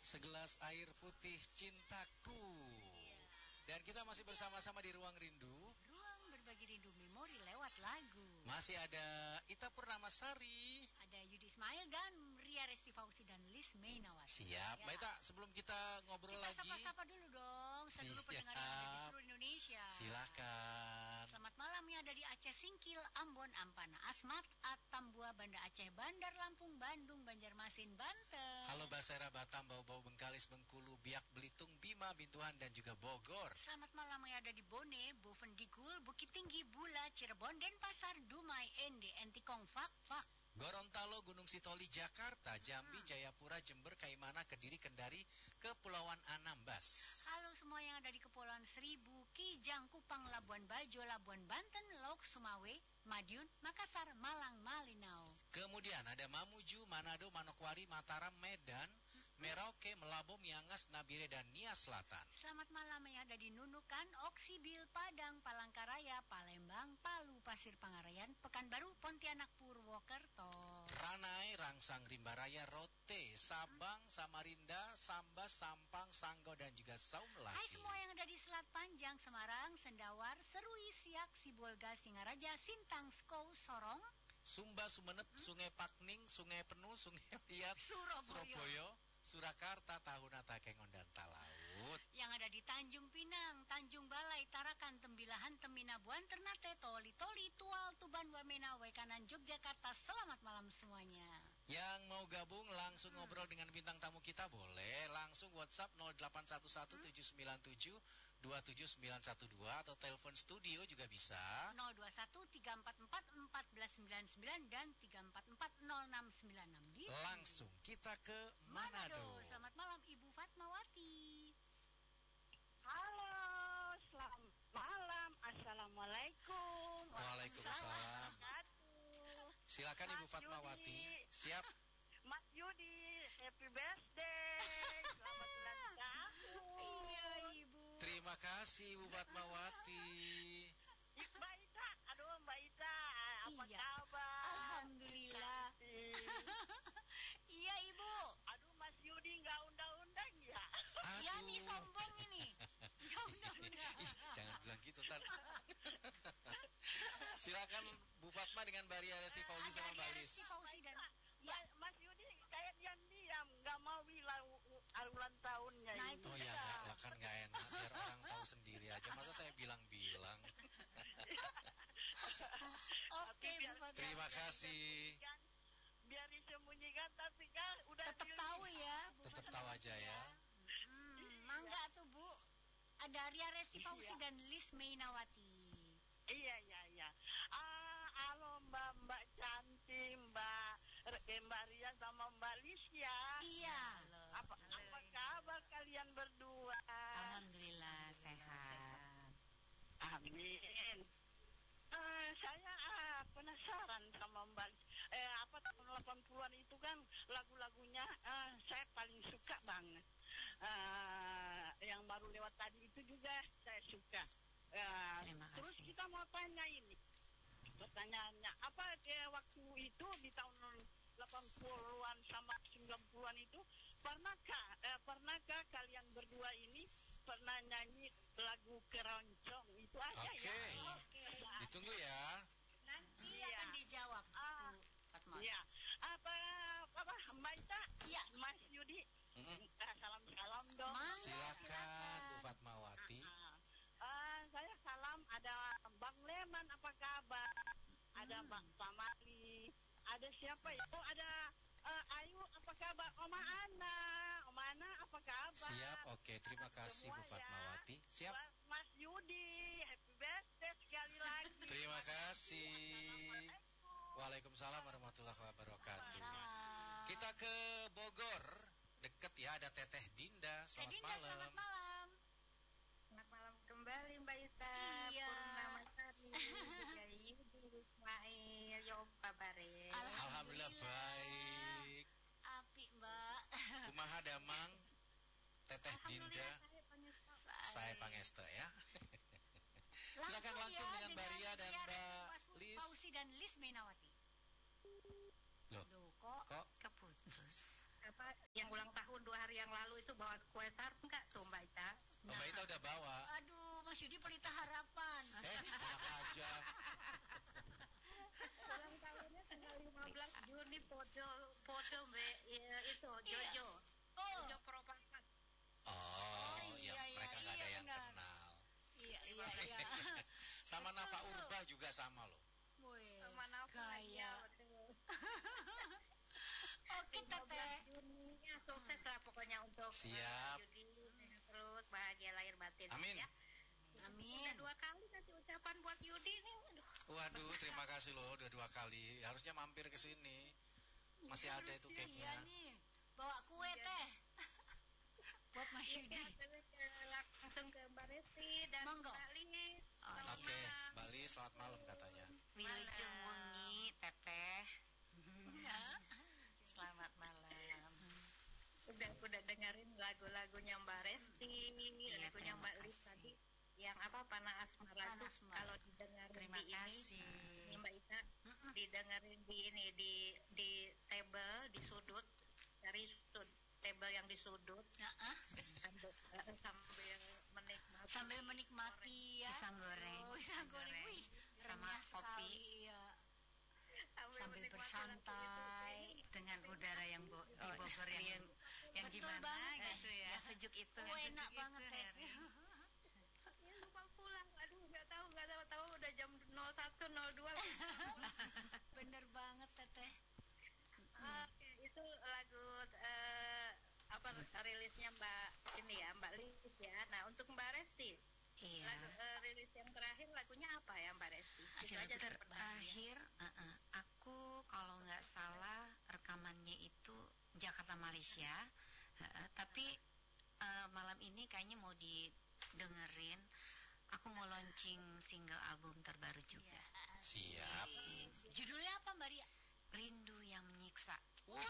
Segelas air putih cintaku. Dan kita masih bersama-sama di Ruang Rindu. Ruang berbagi rindu memori lewat lagu. Masih ada Ita Purnamasari. Ada Yudi Ismail dan Ria Resti Fauzi dan Lis Mainawati. Siap, Mbak Ita, sebelum kita ngobrol lagi. Kita sapa-sapa dulu dong, seluruh pendengar yang ada di seluruh Indonesia. Silakan. Selamat malam yang ada di Aceh Singkil, Ambon, Ampana, Asmat, Atambua, Banda Aceh, Bandar Lampung, Bandung, Banjarmasin, Banten. Halo Basera, Batam, Bau-Bau, Bengkalis, Bengkulu, Biak, Belitung, Bima, Bintuhan, dan juga Bogor. Selamat malam yang ada di Bone, Bovendigul, Bukit Tinggi, Bula, Cirebon, Denpasar, Dumai, Ende, Entikong, Fak. Gorontalo, Gunung Sitoli, Jakarta, Jambi, Jayapura, Jember, Kaimana, Kediri, Kendari, Kepulauan Anambas. Halo semua yang ada di Kepulauan Seribu, Kijang, Kupang, Labuan Bajo, Labuan Banten, Lauk, Sumawe, Madiun, Makassar, Malang, Malinau. Kemudian ada Mamuju, Manado, Manokwari, Mataram, Medan, Merauke, Melabo, Miangas, Nabire, dan Nia Selatan. Selamat malam yang ada di Nunukan, Oksibil, Padang, Palangkaraya, Palembang, Palu, Pasir Pangarayan, Pekanbaru, Pontianak, Purwokerto. Ranai, Rangsang, Rimbaraya, Rote, Sabang, Samarinda, Sambas, Sampang, Sanggo, dan juga Saumlaki. Hai semua yang ada di Selat Panjang, Semarang, Sendawar, Serui, Siak, Sibolga, Singaraja, Sintang, Skou, Sorong, Sumba, Sumenep, Sungai Pakning, Sungai Penuh, Sungai Liat, Surabaya, Surakarta, Tahuna, Takengon, dan Talaut. Yang ada di Tanjung Pinang, Tanjung Balai, Tarakan, Tembilahan, Teminabuan, Ternate, Toli, Tual, Tuban, Wamena, Waikanan, Yogyakarta. Selamat malam semuanya. Yang mau gabung langsung ngobrol dengan bintang tamu kita boleh langsung WhatsApp 0811-797-27912 atau telepon studio juga bisa 021-344-1499 dan 344-0696 di langsung kita ke Manado. Selamat malam Ibu Fatmawati. Halo, selamat malam. Assalamualaikum. Waalaikumsalam. Silakan Ibu Mas Fatmawati. Yudi. Siap. Mas Yudi, happy birthday. Selamat ulang tahun. Iya Ibu. Terima kasih Ibu Fatmawati. Mbak Ita, aduh Mbak Ita, apa Iya. kabar? Alhamdulillah. Iya Ibu. Aduh Mas Yudi nggak undang-undang ya? Iya nih sombong ini. Nggak undang-undang. Ih, jangan bilang gitu ntar. Silakan Bu Fatma dengan Mbak Ria Resti Fauzi sama Mbak Lis. Resti Fauzi dan ya. Mas Yudi kayak diam-diam, nggak mau bilang ulang tahunnya Nah, ini. itu Oh ya enggak, kan nggak enak biar orang tahu sendiri aja. Masa saya bilang-bilang. Oke Bu Fatma. Terima kasih. Biar disembunyikan tapi kan udah Tetap tahu ya Bu Tetap Fatma. tahu aja ya. Mangga tuh Bu. Ada Ria Resti Fauzi Iya. dan Lis Mainawati. Iya. Halo Mbak cantik, Mbak Ria sama Mbak Lisya. Iya. Apa kabar kalian berdua? Alhamdulillah sehat. Amin. Saya penasaran sama Mbak. Tahun 80-an itu kan lagu-lagunya saya paling suka banget. Yang baru lewat tadi itu juga saya suka. Terima kasih. Terus kita mau tanya ini. Pertanyaannya, apa waktu itu di tahun 80-an sama 90-an itu pernahkah kalian berdua ini pernah nyanyi lagu keroncong itu aja Oke. ya? Oke. Ditunggu ya. Nanti Iya. akan dijawab Bu Fatma. Iya. Apa Mbak Ita? Iya. Mas Yudi. Mm-mm. Salam dong. Mangga, Silakan Bu silakan. Fatmawati. Saya salam, ada Bang Leman, apa kabar? Ada Bang Pamali, ada siapa ya? Oh, ada Ayu, apa kabar? Oma Ana, apa kabar? Siap, oke. Terima kasih Bu Semua ya. Fatmawati. Siap. Mas Yudi, happy birthday sekali lagi. Terima kasih. Assalamualaikum. Waalaikumsalam warahmatullahi wabarakatuh. Salam. Kita ke Bogor. Deket ya, ada Teteh Dinda. Selamat Dinda, malam. selamat malam. Selamat malam kembali Mbak Ita. Iya. Purnamasari, juga Yudi, Ismail, ya apa kabare? Alhamdulillah baik. Api Mbak. Kumaha damang Teteh Dinda. Saya panggil Saya Pangestu ya. Langsung Silakan langsung ya, dengan Mbak Ria dan Ria Mbak Resti Lis. Fauzi dan Lis Mainawati. Loh, Loh kok kok keputus? apa yang ulang tahun 2 hari yang lalu itu bawa kue tart enggak tuh Mbak Ita? Mbak Ita udah bawa. Aduh, Mas Yudi pelita harapan. Enak aja. Ulang tahunnya tanggal 15 Juni foto Mbak itu Jojo. Oh. Jojo Propakat. Oh, iya, ya mereka nggak ada yang benar. kenal. Iya. Sama Nafa Urba juga sama loh. Wih, Sama Nafa gaya. betul. Oke, Teteh. Juni sukses lah pokoknya untuk Siap. Yudi terus bahagia lahir batin. Amin. Ya. Amin. Udah 2 kali kasih ucapan buat Yudi nih. Waduh, terima kasih loh udah 2 kali. Harusnya mampir ke sini. Masih ada itu Iya cake-nya. nih, bawa kue Teh. Buat Mas Yudi. Langsung ke Mbak Resti dan Monggo. Mbak Lis. Oke, Bali selamat malam katanya. Wilujeng wengi Teteh. Ya. Selamat malam. Udah dengerin lagu-lagunya Mbak Resti, Iya, lagunya terima Mbak Lis kasih. tadi. Yang apa Panah Asmara Panah tuh Asmara. kalau didengerin Terima di kasih. ini Mbak Ita didengerin di ini di table di sudut dari table yang di sudut sambil menikmati Sambil menikmati ya. Pisang goreng. Oh, pisang goreng. Wih, Sama renyah kopi. sekali, iya. sambil Sambil menikmati bersantai. Dengan udara yang di Bogor yang Betul gimana banget, gitu ya. ya. Sejuk itu. Oh, enak banget Teh. ya lupa pulang aduh nggak tahu udah jam 01.02 Bener banget Teteh. Oke, itu lagu apa rilisnya Mbak ini ya Mbak Lis ya. Nah untuk Mbak Resti Iya. lagu rilis yang terakhir lagunya apa ya Mbak Resti? Itu Lagu aja terpenuh. terakhir, aku kalau nggak salah rekamannya itu Jakarta Malaysia, tapi malam ini kayaknya mau didengerin. Aku mau launching single album terbaru juga. Siap. Judulnya apa Mbak Ria? Rindu yang menyiksa. Wah,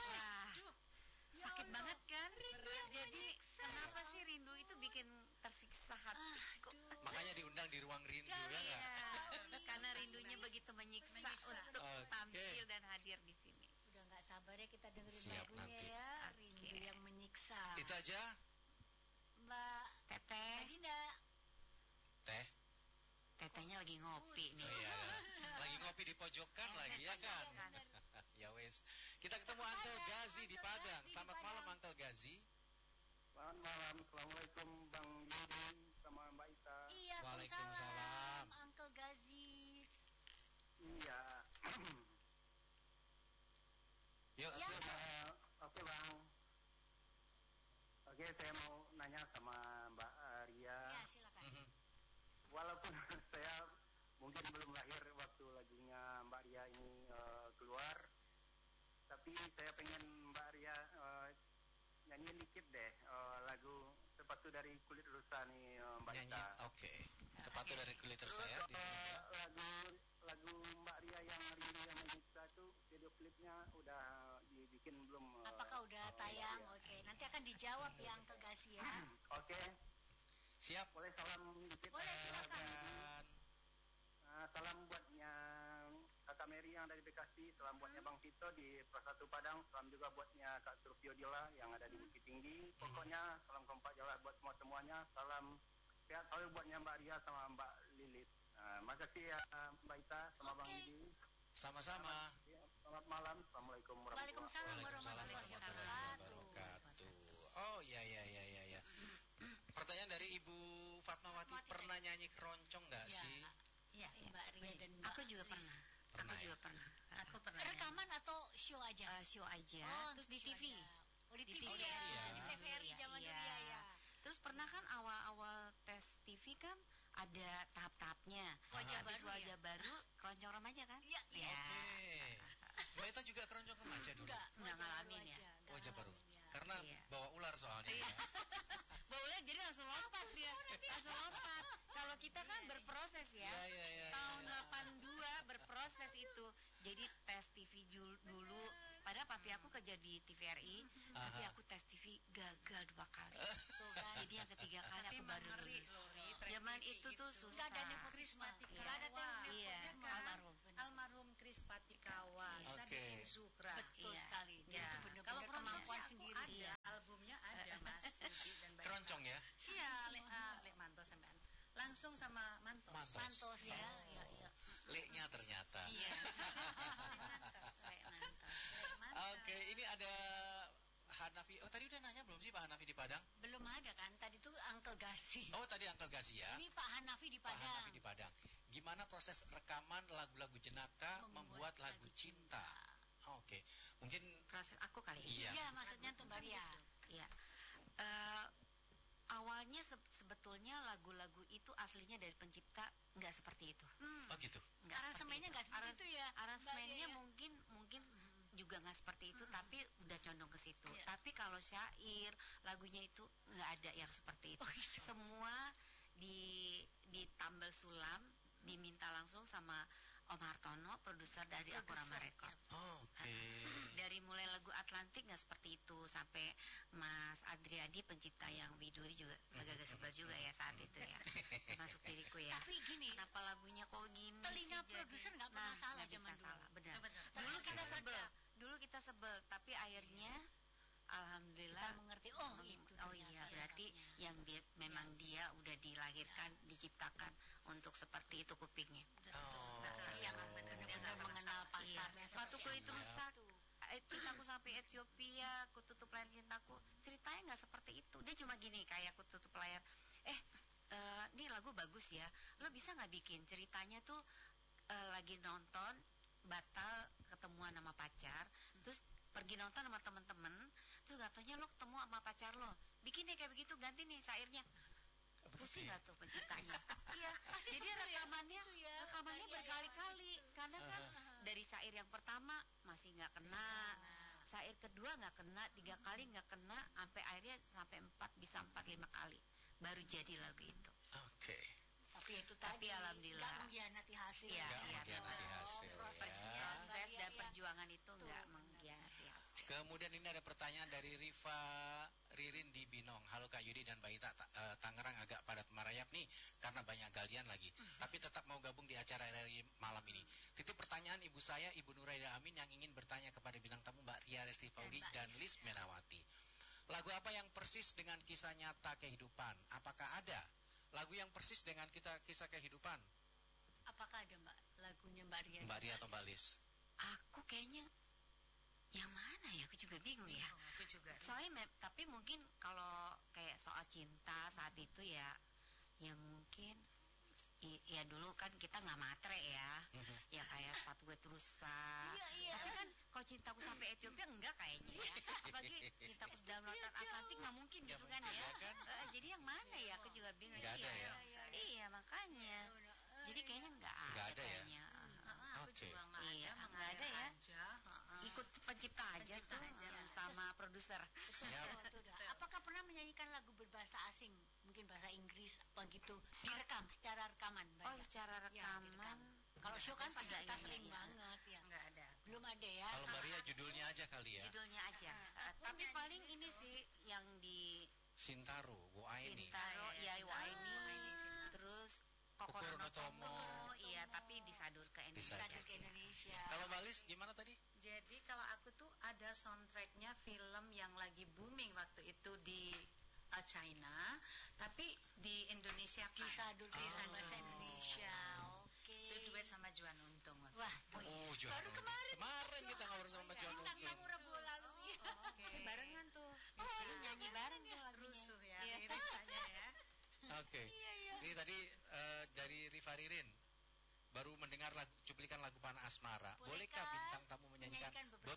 ya Sakit Allah. banget kan? Rindu yang Jadi menyiksa. kenapa sih rindu itu bikin tersiksa hatiku? Makanya diundang di ruang rindu ya nggak? Iya, karena rindunya begitu menyiksa untuk Oke. tampil dan hadir di sini. Udah nggak sabar ya kita dengerin Siap lagunya nanti. ya. Oke. Rindu yang menyiksa. Itu aja, Mbak Teteh, Dinda. Teh. tetehnya lagi ngopi Oh nih. iya, lagi ngopi di pojokan lagi ya kan? Ya wes. Kita ketemu Uncle Gazi di Padang. Selamat malam Uncle Gazi. Selamat malam, assalamualaikum Bang Yudi sama Mbak Ita. Iya, Waalaikumsalam. Uncle Gazi. Iya. Yuk, Ya. silakan. Oke Bang. Oke, saya mau nanya sama Mbak Ria. Ya, silakan. Mhm. Walaupun saya mungkin belum lahir waktu lagunya Mbak Ria ini keluar, tapi saya pengen Mbak Ria nyanyiin dikit deh lagu Sepatu dari Kulit Rusa nih Mbak Nyanyi. Ita. Oke. Sepatu dari kulit Terus saya di sini. lagu Mbak Ria yang Rindu yang Menyiksa itu video klipnya udah dibikin belum? Apakah udah tayang? Iya. Oke, nanti akan dijawab ya Uncle Gazi ya. Oke, Siap. boleh salam dikit? Boleh, silakan. Silakan. Salam buatnya Kakak Mary yang dari Bekasi, salam buatnya Bang Tito di Prasatu Padang, salam juga buatnya Kak Surfio Dila yang ada di Bukit Tinggi. Pokoknya salam kompak jalan buat semuanya. Salam sehat selalu buatnya Mbak Ria sama Mbak Lilit. Makasih ya Mbak Ita sama Bang Oke. Yudi. Sama-sama. Selamat malam. Assalamualaikum warahmatullahi Waalaikumsalam Waalaikumsalam warahmatullahi warahmatullahi wabarakatuh. wabarakatuh. Oh iya. Pertanyaan dari Ibu Fatmawati, Fatmawati pernah nyanyi keroncong nggak Ya. sih? Iya, Mbak Ria dan Mbak Aku juga Lis. pernah. Pernah Aku ya? juga pernah. Aku pernah. Rekaman atau show aja? Show aja. Oh, Terus di show TV. aja. Oh, di Di TV TV ya. ya. Di TVRI zaman dulu ya, ya. Terus pernah kan awal-awal tes TV kan ada tahap-tahapnya. Wajah Habis baru wajah baru, keroncong remaja kan? Iya, iya. Oke. Mbak Ita juga keroncong remaja dulu. Enggak, Nggak wajah ngalamin baru ya? aja, nggak Wajah baru. ngalamin, ya. Karena Iya. bawa ular soalnya. Iya. ya. Baunya jadi langsung lompat dia. Langsung lompat. Kalau kita kan berproses ya. Iya. Tahun 82 berproses itu. Jadi tes TV dulu. Padahal papi aku kerja di TVRI, tapi Aha. aku tes TV gagal 2 kali. Tuh kan. Jadi yang ketiga kali aku baru lulus. Zaman Zaman itu tuh gitu. susah. Nggak ada nepotisme. Iya. Nggak ada nepotisme. Iya, kan? almarhum. Almarhum Kris Patikawa, Oke. Sadikin Sukra. Betul Iya. sekali. Dia Ya. itu Kalau benar-benar keroncong kemampuan sih aku sendiri. ada, albumnya ada. langsung sama Mantos. Mantos ya, ya. Leknya ternyata. Iya. Oke, ini ada Hanafi. Oh, tadi udah nanya belum sih Pak Hanafi di Padang? Belum ada kan? Tadi tuh Uncle Gasi. Oh, tadi Uncle Gasi ya. Ini Pak Hanafi di Padang. Pak Hanafi di Padang. Gimana proses rekaman lagu-lagu Jenaka membuat lagu cinta? Oke. Mungkin proses aku kali. Iya, maksudnya tuh Mbak Ria. Iya. Awalnya sebetulnya lagu-lagu itu aslinya dari pencipta nggak seperti itu. Oh gitu. Aransemennya nggak seperti itu ya. Aransemennya mungkin juga nggak seperti itu, tapi udah condong ke situ. Tapi kalau syair lagunya itu nggak ada yang seperti itu. Gitu. Semua ditambal sulam, diminta langsung sama Om Hartono, produser dari Akurama Record. Oke. Dari mulai lagu Atlantik nggak seperti itu, sampai Mas Adriadi pencipta yang Widuri juga agak-agak sebel juga ya saat itu ya, masuk diriku ya. Tapi gini, kenapa lagunya kok gini? Telinga produser nggak pernah salah zaman dulu. Salah, benar. Dulu kita sebel, tapi akhirnya alhamdulillah kita mengerti. Oh iya, berarti yang memang dia udah dilahirkan, diciptakan untuk seperti itu kupingnya. Yang benar-benar mengenal pasarnya. Sepatuku itu rusak, cintaku sampai Ethiopia, ku tutup layar cintaku. Ceritanya nggak seperti itu. Dia cuma gini, kayak ku tutup layar. Ini lagu bagus ya. Lo bisa nggak bikin ceritanya tuh lagi nonton, batal ketemuan sama pacar, terus pergi nonton sama temen-temen, terus gak taunya lo ketemu sama pacar lo, bikin deh kayak begitu, ganti nih syairnya. Pusing gak tuh penciptanya? Iya, jadi rekamannya berkali-kali, karena kan dari syair yang pertama masih gak kena, syair kedua gak kena, 3 kali gak kena, sampai akhirnya sampai 4, bisa 4-5 kali baru jadi lagu itu. Oke. Tapi alhamdulillah nggak mengkhianati hasil. Iya, mengkhianati hasil. Proses dan perjuangan itu nggak mengkhianati hasil. Kemudian ini ada pertanyaan dari Riva Ririn di Binong. Halo Kak Yudi dan Mbak Ita, Tangerang agak padat merayap nih karena banyak galian lagi. Tapi tetap mau gabung di acara dari malam ini. Titip pertanyaan ibu saya, Ibu Nuraida Amin, yang ingin bertanya kepada bintang tamu Mbak Ria Restifaudi dan Lis Melawati. Lagu apa yang persis dengan kisah nyata kehidupan? Apakah ada lagu yang persis dengan kisah kehidupan? Apakah ada Mbak lagunya Mbak Ria? Mbak Ria atau Mbak Lis? Aku kayaknya yang mana ya? Aku juga bingung ya. Aku juga. Soalnya tapi mungkin kalau kayak soal cinta saat itu ya mungkin ya dulu kan kita nggak matre ya, ya kayak sepatu gue rusak. Tapi kan kalau cintaku sampai Ethiopia enggak kayaknya ya. Apalagi cintaku dalam lautan Atlantik nggak mungkin gitu kan ya. Jadi yang mana ya? Aku juga bingung. Nggak ada ya? Iya makanya. Jadi kayaknya nggak ada kayaknya. Aku juga nggak ada ya. Ikut pencipta aja tuh sama produser. Apakah pernah menyanyikan lagu berbahasa asing, mungkin bahasa Inggris apa gitu, direkam secara rekaman? Oh, secara rekaman. Kalau show kan pasti kita sering banget ya. Nggak ada. Belum ada ya. Kalau Mbak Ria judulnya aja kali ya. Judulnya aja. Tapi paling ini sih yang di Sintaro, Waini. Sintaro, ya Waini. Terus Kokoro no Tomo, iya, tapi disadur ke Indonesia. Kalau Mbak Lis gimana tadi? Jadi kalau aku tuh ada soundtracknya film yang lagi booming waktu itu di China, tapi di Indonesia kan. Disadur ke bahasa Indonesia. Oke. Itu duet sama Juan Untung. Wah, Juan baru kemarin kita ngobrol sama Juan Untung. Tamu Rabu lalu. Barengan tuh. Nyanyi bareng tuh lagunya. Rusuh ya, ceritanya ya. Oke. Ini tadi dari Riva Ririn baru mendengar cuplikan lagu Panah Asmara. Bolehkah bintang tamu menyanyikan